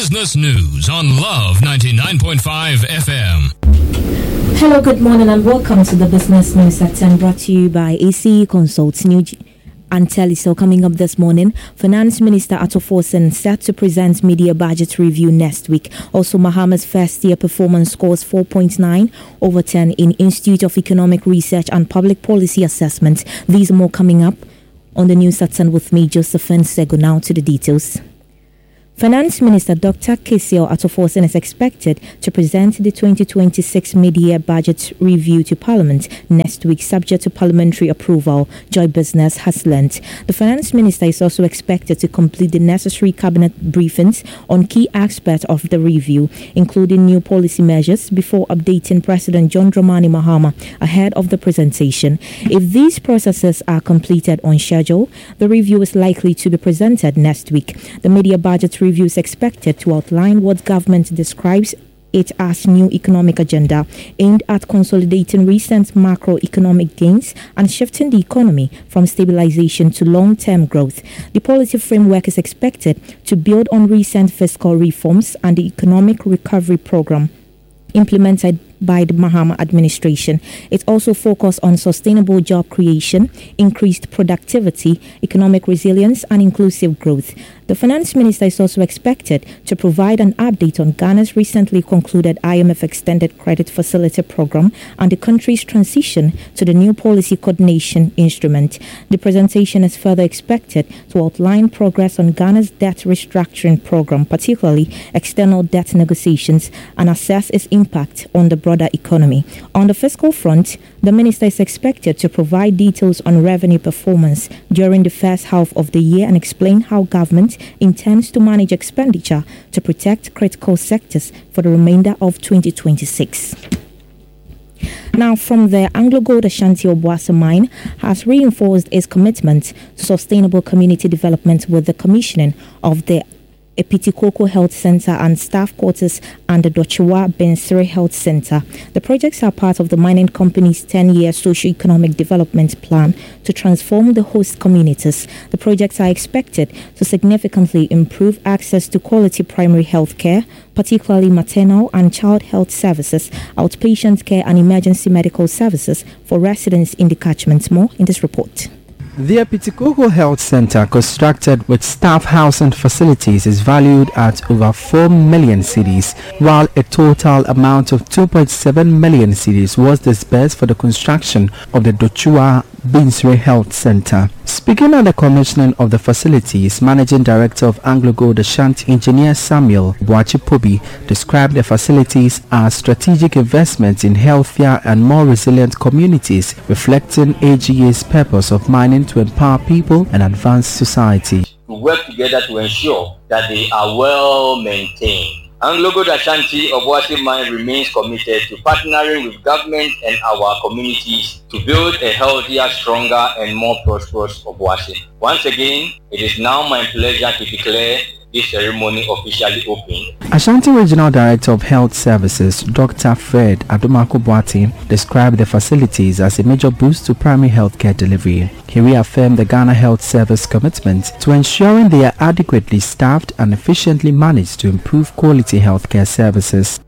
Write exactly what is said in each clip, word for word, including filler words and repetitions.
Business News on Love ninety-nine point five F M. Hello, good morning and welcome to the Business News at ten, brought to you by A C E Consults New and Telecel. Coming up this morning, Finance Minister Ato Forson set to present media budget review next week. Also, Mahama's first year performance scores four point nine over ten in Institute of Economic Research and Public Policy Assessment. These are more coming up on the news at ten with me, Josephine Sego. Now to the details. Finance Minister Doctor Kesio Ato Forson is expected to present the twenty twenty-six mid-year budget review to Parliament next week, subject to parliamentary approval, Joy Business has learnt. The Finance Minister is also expected to complete the necessary cabinet briefings on key aspects of the review, including new policy measures, before updating President John Dramani Mahama ahead of the presentation. If these processes are completed on schedule, the review is likely to be presented next week. The mid-year budget review Review is expected to outline what government describes it as new economic agenda aimed at consolidating recent macroeconomic gains and shifting the economy from stabilization to long-term growth. The policy framework is expected to build on recent fiscal reforms and the economic recovery program implemented by the Mahama administration. It also focused on sustainable job creation, increased productivity, economic resilience, and inclusive growth. The Finance Minister is also expected to provide an update on Ghana's recently concluded I M F Extended Credit Facility Program and the country's transition to the new policy coordination instrument. The presentation is further expected to outline progress on Ghana's debt restructuring program, particularly external debt negotiations, and assess its impact on the broader economy. On the fiscal front, the minister is expected to provide details on revenue performance during the first half of the year and explain how government intends to manage expenditure to protect critical sectors for the remainder of twenty twenty-six. Now, from there, Anglo Gold Ashanti Obuasi Mine has reinforced its commitment to sustainable community development with the commissioning of the Epitikoko Health Center and staff quarters and the Dochiwa Bensire Health Center. The projects are part of the mining company's ten-year socio-economic development plan to transform the host communities. The projects are expected to significantly improve access to quality primary health care, particularly maternal and child health services, outpatient care and emergency medical services for residents in the catchment. More in this report. The Epitikoko Health Center, constructed with staff house and facilities, is valued at over four million cedis, while a total amount of two point seven million cedis was disbursed for the construction of the Dochua Bensire Health Center. Speaking at the commissioning of the facilities, Managing Director of Anglo Gold Ashanti, Engineer Samuel Boachipobi, described the facilities as strategic investments in healthier and more resilient communities, reflecting A G A's purpose of mining to empower people and advance society. To work together to ensure that they are well maintained. Anglo Gold Ashanti Obuasi Mine remains committed to partnering with government and our communities to build a healthier, stronger, and more prosperous Obuasi. Once again, it is now my pleasure to declare this ceremony officially open. Ashanti Regional Director of Health Services, Doctor Fred Adomako Boati, described the facilities as a major boost to primary healthcare delivery. He reaffirmed the Ghana Health Service commitment to ensuring they are adequately staffed and efficiently managed to improve quality healthcare services.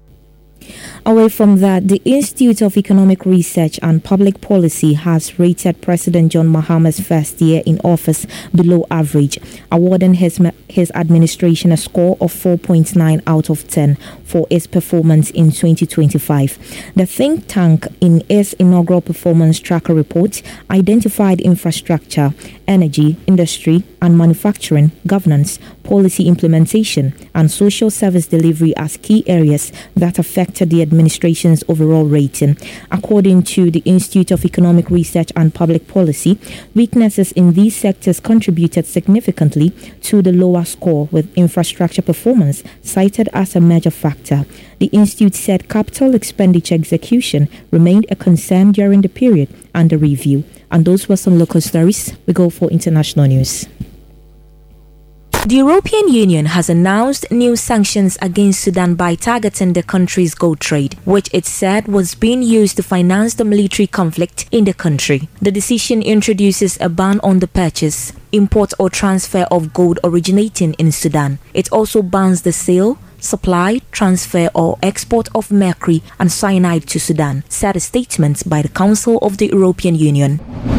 Away from that, the Institute of Economic Research and Public Policy has rated President John Mahama's first year in office below average, awarding his his administration a score of four point nine out of ten for its performance in twenty twenty-five. The think tank, in its inaugural performance tracker report, identified infrastructure, energy, industry and manufacturing, governance, policy implementation and social service delivery as key areas that affected the administration's overall rating. According to the Institute of Economic Research and Public Policy, weaknesses in these sectors contributed significantly to the lower score, with infrastructure performance cited as a major factor. The Institute said capital expenditure execution remained a concern during the period under review. And those were some local stories. We go for international news. The European Union has announced new sanctions against Sudan by targeting the country's gold trade, which it said was being used to finance the military conflict in the country. The decision introduces a ban on the purchase, import or transfer of gold originating in Sudan. It also bans the sale, supply, transfer or export of mercury and cyanide to Sudan, said a statement by the Council of the European Union.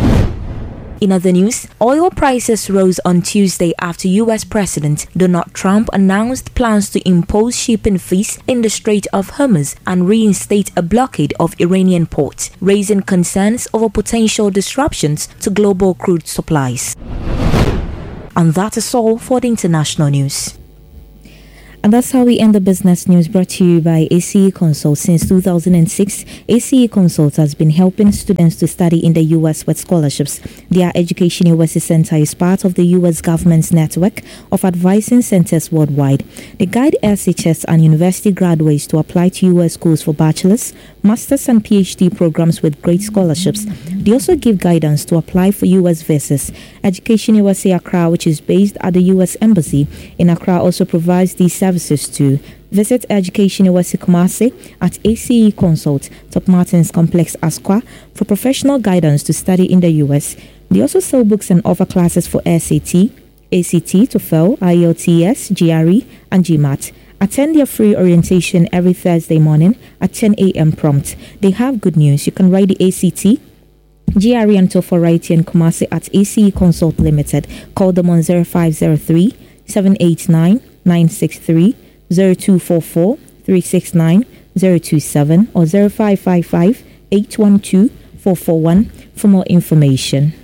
In other news, oil prices rose on Tuesday after U S President Donald Trump announced plans to impose shipping fees in the Strait of Hormuz and reinstate a blockade of Iranian ports, raising concerns over potential disruptions to global crude supplies. And that is all for the international news. And that's how we end the business news, brought to you by A C E Consult. Since two thousand six, A C E Consult has been helping students to study in the U S with scholarships. Their Education U S A Center is part of the U S government's network of advising centers worldwide. They guide S H S and university graduates to apply to U S schools for bachelor's, master's and PhD programs with great scholarships. They also give guidance to apply for U S visas. Education U S A Accra, which is based at the U S Embassy in Accra, also provides these services too. Visit Education U S A Kumasi at A C E Consult, Top Martins Complex, Asqua, for professional guidance to study in the U S. They also sell books and offer classes for S A T, A C T, TOEFL, I E L T S, G R E, and GMAT. Attend their free orientation every Thursday morning at ten a.m. prompt. They have good news. You can write the A C T, G R E and TOEFL writing in Kumasi at A C E Consult Limited. Call them on zero five zero three, seven eight nine, nine six three, zero two four four, three six nine, zero two seven or zero five five five, eight one two, four four one for more information.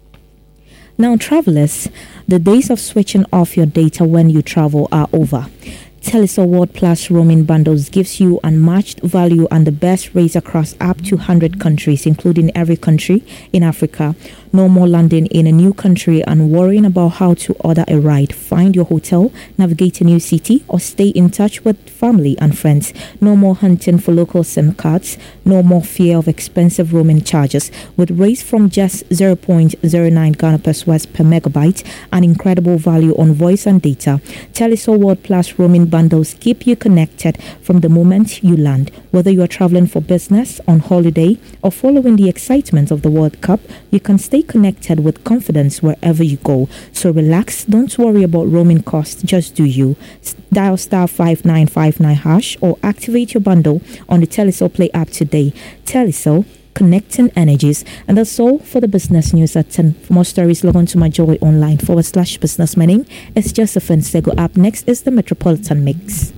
Now, travelers, the days of switching off your data when you travel are over. Telecel World Plus roaming bundles gives you unmatched value and the best rates across up to one hundred countries, including every country in Africa. No more landing in a new country and worrying about how to order a ride, find your hotel, navigate a new city, or stay in touch with family and friends. No more hunting for local SIM cards. No more fear of expensive roaming charges. With rates from just zero point zero nine Ghana pesos per megabyte and incredible value on voice and data, Telecel World Plus roaming bundles keep you connected from the moment you land. Whether you are traveling for business, on holiday, or following the excitement of the World Cup, you can stay connected with confidence wherever you go. So relax, don't worry about roaming costs, just do you. Dial star five nine five nine hash or activate your bundle on the Telecel Play app today. Telecel, connecting energies. And that's all for the business news at ten. For more stories, log on to my joy online forward slash business. My name is Josephine Sego. Up next is the Metropolitan Mix.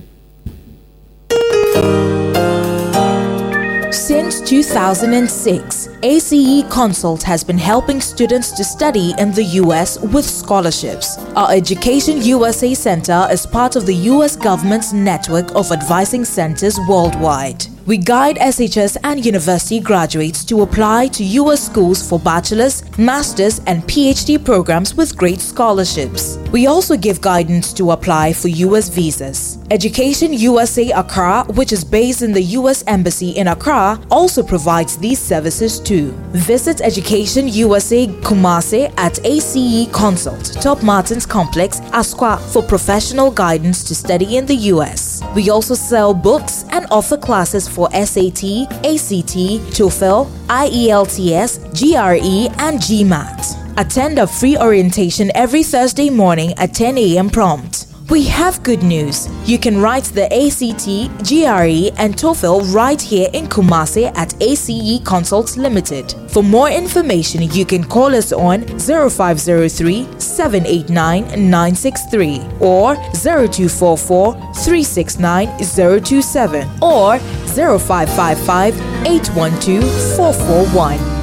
Since two thousand six, A C E Consult has been helping students to study in the U S with scholarships. Our Education U S A Center is part of the U S government's network of advising centers worldwide. We guide S H S and university graduates to apply to U S schools for bachelor's, master's, and PhD programs with great scholarships. We also give guidance to apply for U S visas. Education U S A Accra, which is based in the U S Embassy in Accra, also provides these services too. Visit Education U S A Kumasi at A C E Consult, Top Martins Complex, Asqua, for professional guidance to study in the U S. We also sell books and offer classes for S A T, A C T, TOEFL, I E L T S, G R E, and GMAT. Attend a free orientation every Thursday morning at ten a.m. prompt. We have good news. You can write the A C T, G R E, and TOEFL right here in Kumasi at A C E Consult Limited. For more information, you can call us on zero five zero three, seven eight nine, nine six three or zero two four four, three six nine, zero two seven or zero five five five, eight one two, four four one.